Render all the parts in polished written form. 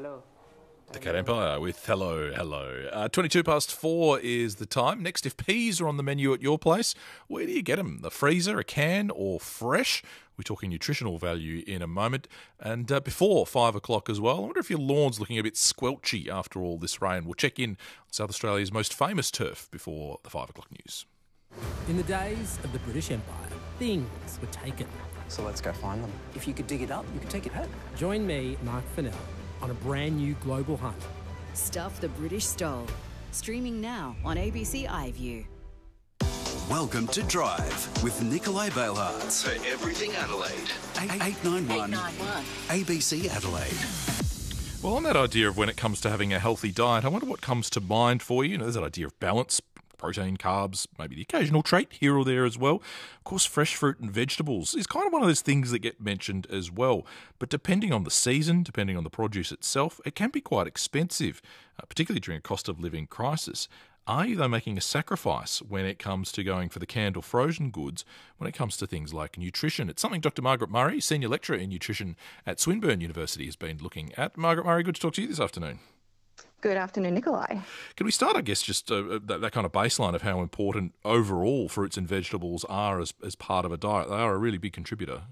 hello. The Cat Empire with hello, hello. 22 past 4 is the time. Next, if peas are on the menu at your place, where do you get them? The freezer, a can, or fresh? We're talking nutritional value in a moment. And before 5 o'clock as well, I wonder if your lawn's looking a bit squelchy after all this rain. We'll check in on South Australia's most famous turf before the 5 o'clock news. In the days of the British Empire, things were taken. So let's go find them. If you could dig it up, you could take it home. Join me, Mark Fennell, on a brand new global hunt. Stuff the British Stole. Streaming now on ABC iView. Welcome to Drive with Nikolai Bailhartz. For everything Adelaide. 891 ABC Adelaide. Well, on that idea of when it comes to having a healthy diet, I wonder what comes to mind for you. You know, there's that idea of balance, protein, carbs, maybe the occasional treat here or there as well. Of course, fresh fruit and vegetables is kind of one of those things that get mentioned as well. But depending on the season, depending on the produce itself, it can be quite expensive, particularly during a cost of living crisis. Are you, though, making a sacrifice when it comes to going for the canned or frozen goods when it comes to things like nutrition? It's something Dr. Margaret Murray, Senior Lecturer in Nutrition at Swinburne University, has been looking at. Margaret Murray, good to talk to you this afternoon. Good afternoon, Nikolai. Can we start, I guess, just that kind of baseline of how important overall fruits and vegetables are as part of a diet? They are a really big contributor.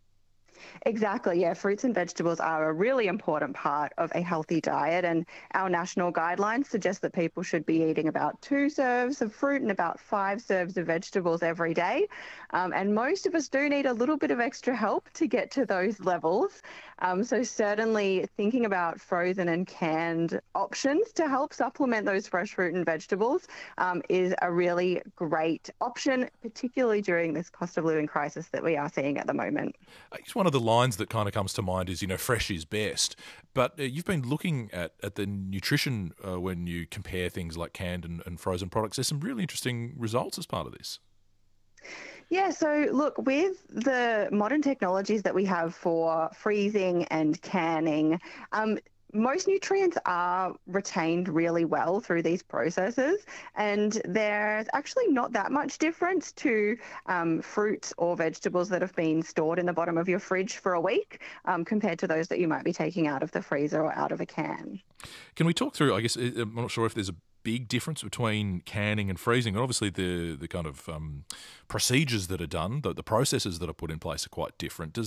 Exactly, yeah. Fruits and vegetables are a really important part of a healthy diet, and our national guidelines suggest that people should be eating about 2 serves of fruit and about 5 serves of vegetables every day. And most of us do need a little bit of extra help to get to those levels. So certainly thinking about frozen and canned options to help supplement those fresh fruit and vegetables is a really great option, particularly during this cost of living crisis that we are seeing at the moment. It's one of the lines that kind of comes to mind is, fresh is best. But you've been looking at the nutrition when you compare things like canned and frozen products. There's some really interesting results as part of this. Yeah, so look, with the modern technologies that we have for freezing and canning, most nutrients are retained really well through these processes, and there's actually not that much difference to fruits or vegetables that have been stored in the bottom of your fridge for a week compared to those that you might be taking out of the freezer or out of a can. Can we talk through, I guess, I'm not sure if there's a big difference between canning and freezing, and obviously the kind of procedures that are done, the processes that are put in place are quite different.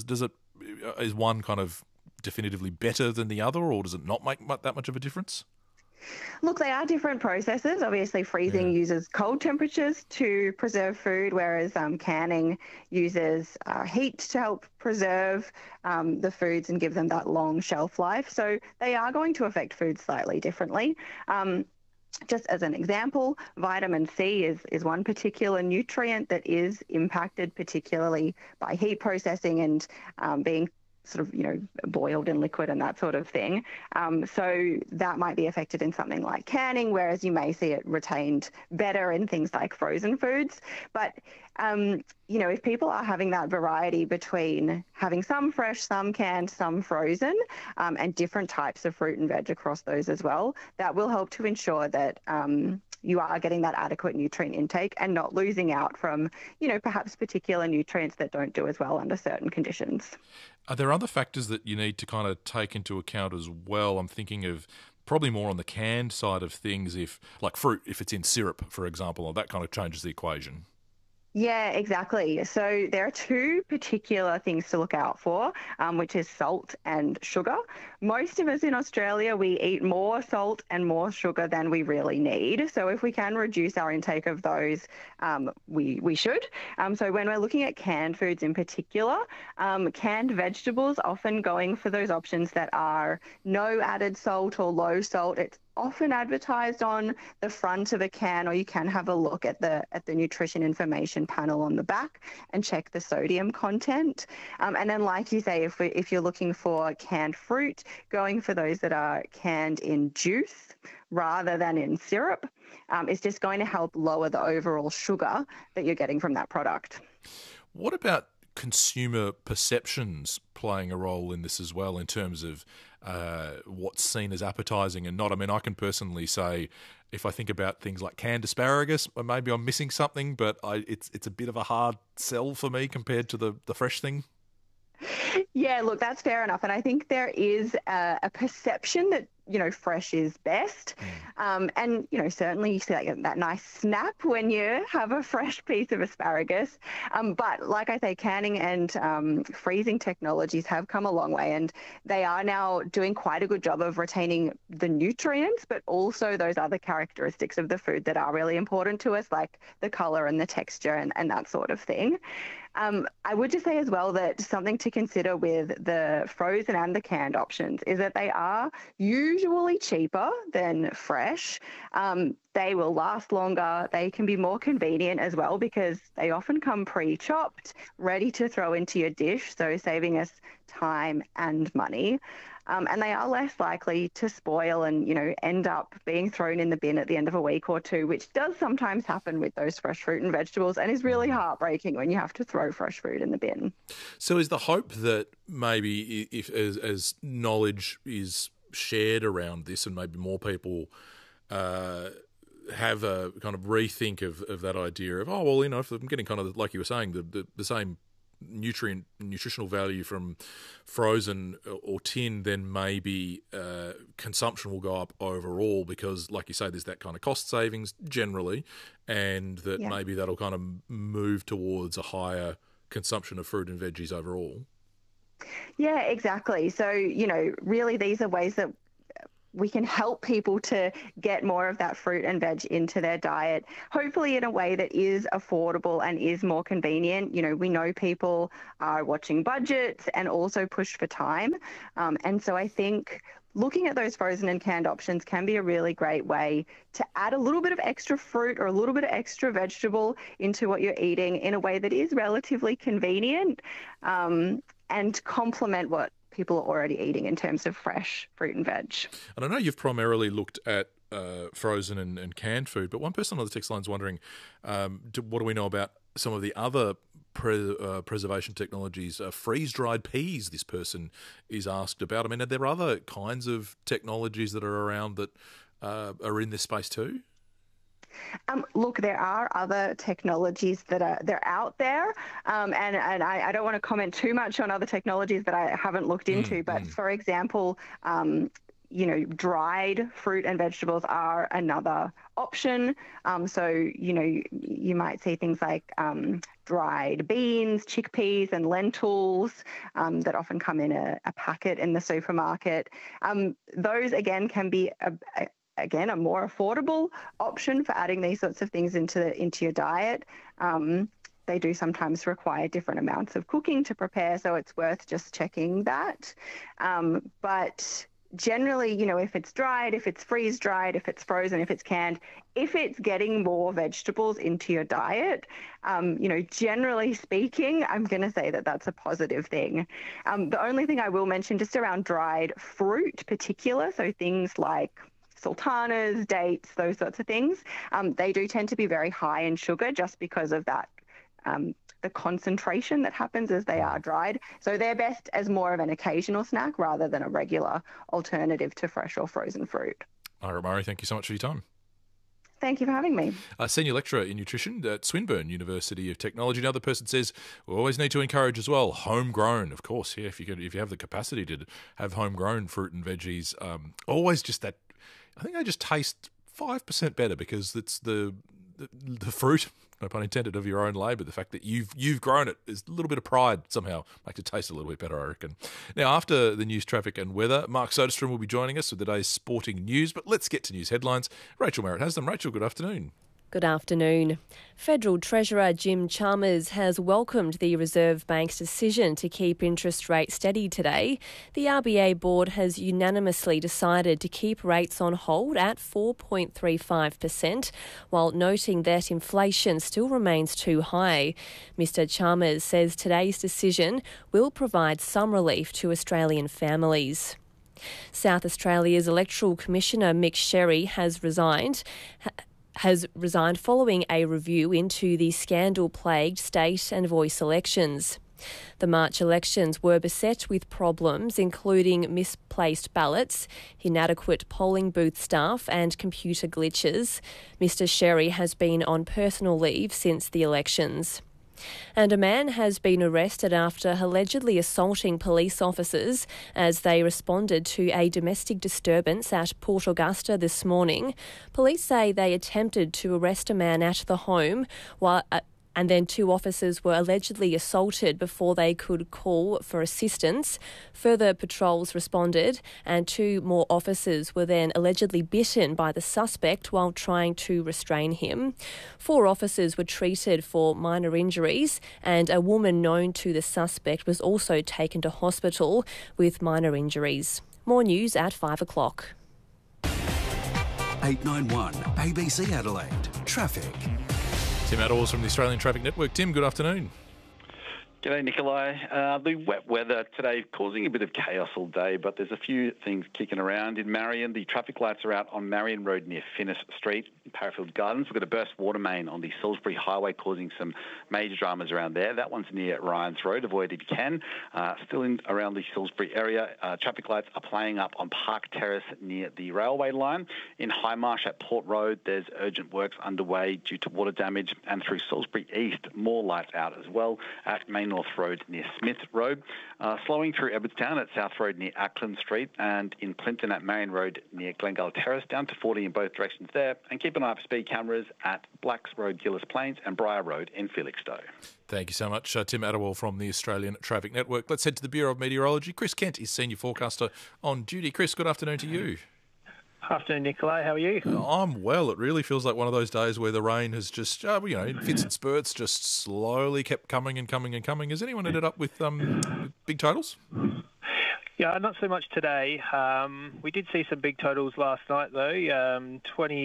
Is one kind of definitively better than the other, or does it not make that much of a difference? Look, they are different processes. Obviously, freezing uses cold temperatures to preserve food, whereas canning uses heat to help preserve the foods and give them that long shelf life. So they are going to affect food slightly differently. Just as an example, vitamin C is one particular nutrient that is impacted particularly by heat processing and being sort of, boiled in liquid and that sort of thing. So that might be affected in something like canning, whereas you may see it retained better in things like frozen foods. But, if people are having that variety between having some fresh, some canned, some frozen, and different types of fruit and veg across those as well, that will help to ensure that you are getting that adequate nutrient intake and not losing out from, perhaps particular nutrients that don't do as well under certain conditions. Are there other factors that you need to kind of take into account as well? I'm thinking of probably more on the canned side of things, like fruit, if it's in syrup, for example, that kind of changes the equation. Yeah, exactly. So there are 2 particular things to look out for, which is salt and sugar. Most of us in Australia, we eat more salt and more sugar than we really need. So if we can reduce our intake of those, we should. So when we're looking at canned foods in particular, canned vegetables, often going for those options that are no added salt or low salt. It's often advertised on the front of a can, or you can have a look at the nutrition information panel on the back and check the sodium content. And then, like you say, if you're looking for canned fruit, going for those that are canned in juice rather than in syrup is just going to help lower the overall sugar that you're getting from that product. What about consumer perceptions playing a role in this as well, in terms of what's seen as appetizing and not? I mean, I can personally say, if I think about things like canned asparagus, maybe I'm missing something, but it's a bit of a hard sell for me compared to the fresh thing. Yeah, look, that's fair enough. And I think there is a perception that, fresh is best. And, certainly you see that nice snap when you have a fresh piece of asparagus. But like I say, canning and freezing technologies have come a long way, and they are now doing quite a good job of retaining the nutrients, but also those other characteristics of the food that are really important to us, like the colour and the texture and that sort of thing. I would just say as well that something to consider with the frozen and the canned options is that they are usually cheaper than fresh. They will last longer. They can be more convenient as well because they often come pre-chopped, ready to throw into your dish, so saving us time and money. And they are less likely to spoil and, end up being thrown in the bin at the end of a week or two, which does sometimes happen with those fresh fruit and vegetables and is really heartbreaking when you have to throw fresh food in the bin. So is the hope that maybe if as knowledge is shared around this and maybe more people have a kind of rethink of that idea of, if I'm getting kind of, like you were saying, the same nutritional value from frozen or tin, then maybe consumption will go up overall because, like you say, there's that kind of cost savings generally, and that maybe that'll kind of move towards a higher consumption of fruit and veggies overall. Yeah, exactly. So, really these are ways that we can help people to get more of that fruit and veg into their diet, hopefully in a way that is affordable and is more convenient. We know people are watching budgets and also push for time. And so I think looking at those frozen and canned options can be a really great way to add a little bit of extra fruit or a little bit of extra vegetable into what you're eating in a way that is relatively convenient, and complement what people are already eating in terms of fresh fruit and veg. And I know you've primarily looked at frozen and canned food, but one person on the text line is wondering, what do we know about some of the other preservation technologies? Freeze-dried peas, this person is asked about. I mean, are there other kinds of technologies that are around that are in this space too? Look, there are other technologies they're out there, and I don't want to comment too much on other technologies that I haven't looked into. But for example, dried fruit and vegetables are another option. So you might see things like dried beans, chickpeas, and lentils that often come in a packet in the supermarket. Those again can be a more affordable option for adding these sorts of things into your diet. They do sometimes require different amounts of cooking to prepare, so it's worth just checking that. But generally, if it's dried, if it's freeze-dried, if it's frozen, if it's canned, if it's getting more vegetables into your diet, generally speaking, I'm going to say that that's a positive thing. The only thing I will mention just around dried fruit particular, so things like sultanas, dates, those sorts of things, they do tend to be very high in sugar just because of that, the concentration that happens as they are dried. So they're best as more of an occasional snack rather than a regular alternative to fresh or frozen fruit. Margaret Murray, thank you so much for your time. Thank you for having me. Senior Lecturer in Nutrition at Swinburne University of Technology. Another person says, we always need to encourage as well, homegrown, of course. Yeah, if you have the capacity to have homegrown fruit and veggies, always just that, I think they just taste 5% better because it's the fruit, no pun intended, of your own labour. The fact that you've grown it is a little bit of pride somehow makes it taste a little bit better, I reckon. Now, after the news, traffic and weather, Mark Soderstrom will be joining us with today's sporting news. But let's get to news headlines. Rachel Merritt has them. Rachel, good afternoon. Good afternoon. Federal Treasurer Jim Chalmers has welcomed the Reserve Bank's decision to keep interest rates steady today. The RBA board has unanimously decided to keep rates on hold at 4.35%, while noting that inflation still remains too high. Mr. Chalmers says today's decision will provide some relief to Australian families. South Australia's Electoral Commissioner Mick Sherry has resigned following a review into the scandal-plagued state and voice elections. The March elections were beset with problems, including misplaced ballots, inadequate polling booth staff and computer glitches. Mr. Sherry has been on personal leave since the elections. And a man has been arrested after allegedly assaulting police officers as they responded to a domestic disturbance at Port Augusta this morning. Police say they attempted to arrest a man at the home and then 2 officers were allegedly assaulted before they could call for assistance. Further patrols responded and 2 more officers were then allegedly bitten by the suspect while trying to restrain him. 4 officers were treated for minor injuries and a woman known to the suspect was also taken to hospital with minor injuries. More news at 5 o'clock. 891 ABC Adelaide. Traffic. Tim Addells from the Australian Traffic Network. Tim, good afternoon. G'day, Nikolai. The wet weather today causing a bit of chaos all day, but there's a few things kicking around. In Marion, the traffic lights are out on Marion Road near Finnis Street in Parafield Gardens. We've got a burst water main on the Salisbury Highway causing some major dramas around there. That one's near Ryans Road. Avoid if you can. Still in around the Salisbury area, traffic lights are playing up on Park Terrace near the railway line. In High Marsh at Port Road, there's urgent works underway due to water damage, and through Salisbury East, more lights out as well at Main North Road near Smith Road. Slowing through Edwardstown at South Road near Ackland Street, and in Plympton at Marion Road near Glengale Terrace, down to 40 in both directions there. And keep an eye for speed cameras at Blacks Road, Gillis Plains, and Briar Road in Felixstowe. Thank you so much, Tim Adderwell from the Australian Traffic Network. Let's head to the Bureau of Meteorology. Chris Kent is Senior Forecaster on duty. Chris, good afternoon to you. Afternoon, Nikolai. How are you? I'm well. It really feels like one of those days where the rain has just, in fits and spurts, just slowly kept coming and coming and coming. Has anyone ended up with big totals? Yeah, not so much today. We did see some big totals last night, though. 20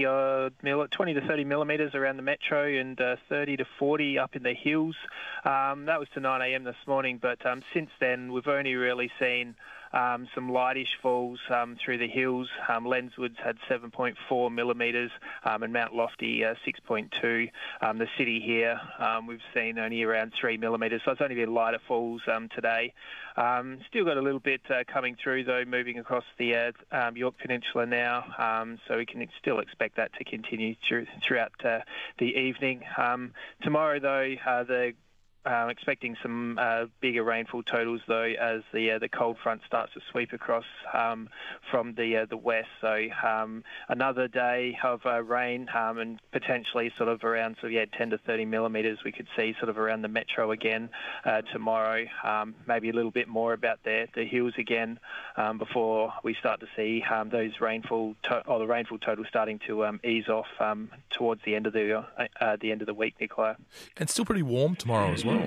to 30 millimetres around the metro and 30 to 40 up in the hills. That was to 9 a.m. this morning, but since then we've only really seen some lightish falls through the hills. Lenswoods had 7.4 millimetres and Mount Lofty 6.2. The city here, we've seen only around 3 millimetres, so it's only been lighter falls today. Still got a little bit coming through, though, moving across the York Peninsula now, so we can still expect that to continue throughout the evening. Tomorrow, though, expecting some bigger rainfall totals, though, as the cold front starts to sweep across from the west. So another day of rain and potentially sort of around 10 to 30 millimetres we could see sort of around the metro again tomorrow. Maybe a little bit more about the hills again before we start to see those the rainfall totals starting to ease off towards the end of the week, Nicola. And still pretty warm tomorrow as well.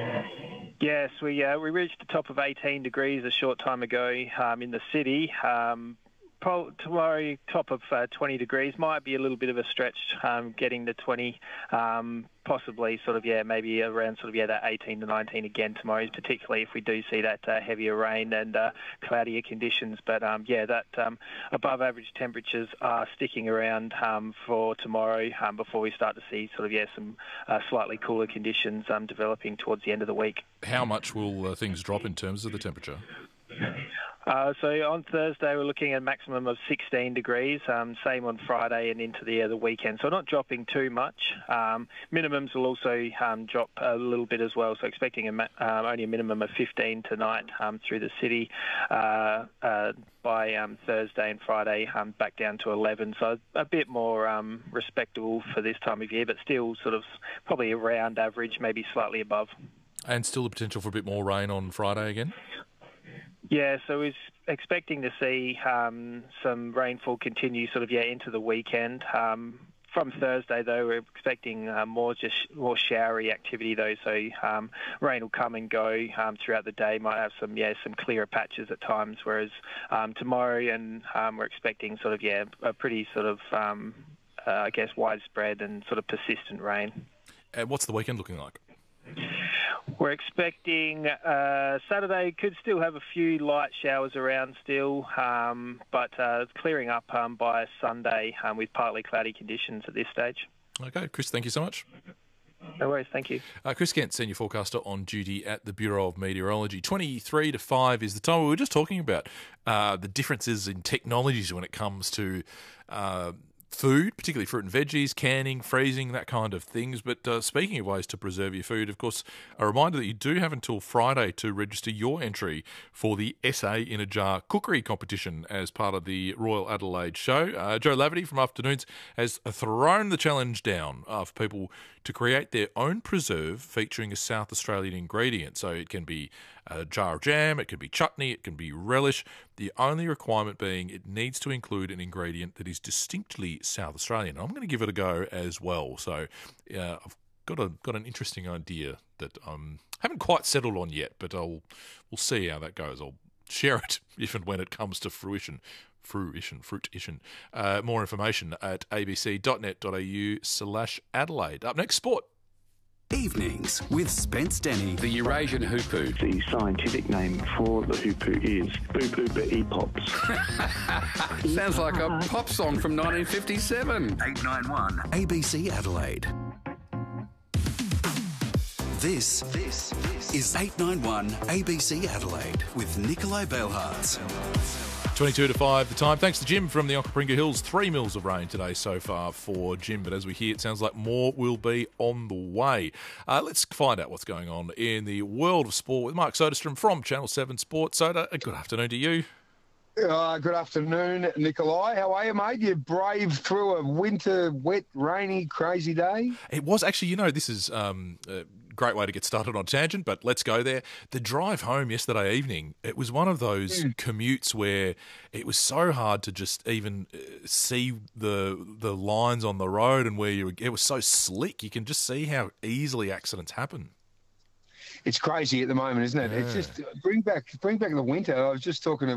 Yes, we reached the top of 18 degrees a short time ago in the city. Tomorrow, top of 20 degrees. Might be a little bit of a stretch getting to 20, possibly maybe around that 18 to 19 again tomorrow, particularly if we do see that heavier rain and cloudier conditions. But that above average temperatures are sticking around for tomorrow before we start to see some slightly cooler conditions developing towards the end of the week. How much will things drop in terms of the temperature? So on Thursday we're looking at a maximum of 16 degrees, same on Friday and into the weekend. So not dropping too much. Minimums will also drop a little bit as well, so expecting only a minimum of 15 tonight through the city. By Thursday and Friday back down to 11, so a bit more respectable for this time of year, but still sort of probably around average, maybe slightly above. And still the potential for a bit more rain on Friday again? Yeah, so we're expecting to see some rainfall continue into the weekend. From Thursday, though, we're expecting more showery activity, though. So rain will come and go throughout the day. Might have some clearer patches at times. Whereas tomorrow, and we're expecting a pretty widespread and persistent rain. And what's the weekend looking like? We're expecting Saturday could still have a few light showers around still, but it's clearing up by Sunday with partly cloudy conditions at this stage. Okay, Chris, thank you so much. No worries, thank you. Chris Kent, Senior Forecaster on duty at the Bureau of Meteorology. 23 to 5 is the time. We were just talking about the differences in technologies when it comes to food, particularly fruit and veggies, canning, freezing, that kind of things. But speaking of ways to preserve your food, of course, a reminder that you do have until Friday to register your entry for the SA in a Jar cookery competition as part of the Royal Adelaide show. Joe Laverty from Afternoons has thrown the challenge down for people to create their own preserve featuring a South Australian ingredient. So it can be a jar of jam, it can be chutney, it can be relish. The only requirement being it needs to include an ingredient that is distinctly South Australian. I'm going to give it a go as well. So I've got an interesting idea that I haven't quite settled on yet, but we'll see how that goes. I'll share it if and when it comes to fruition. More information at abc.net.au/Adelaide. Up next, sport. Evenings with Spence Denny. The Eurasian hoopoo. The scientific name for the hoopoo is Boo Pops. Sounds like a pop song from 1957. 891 ABC Adelaide. This is 891 ABC Adelaide with Nikolai Bailhartz. 22 to 5 the time. Thanks to Jim from the Okapringa Hills. 3 mils of rain today so far for Jim, but as we hear, it sounds like more will be on the way. Let's find out what's going on in the world of sport with Mark Soderstrom from Channel 7 Sports. Soda, good afternoon to you. Good afternoon, Nikolai. How are you, mate? You braved through a winter, wet, rainy, crazy day? It was actually, this is a great way to get started on tangent, but let's go there. The drive home yesterday evening, it was one of those commutes where it was so hard to just even see the lines on the road and it was so slick. You can just see how easily accidents happen. It's crazy at the moment, isn't it? Yeah. It's just bring back the winter. I was just talking to